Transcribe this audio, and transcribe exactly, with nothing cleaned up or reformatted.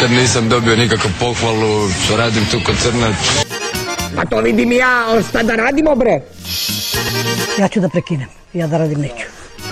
nikad nisam dobio nikakvu pohvalu, radim tu kod Crnac. Pa to vidim ja, ali šta da radimo bre? Ja ću da prekinem, ja da radim neću.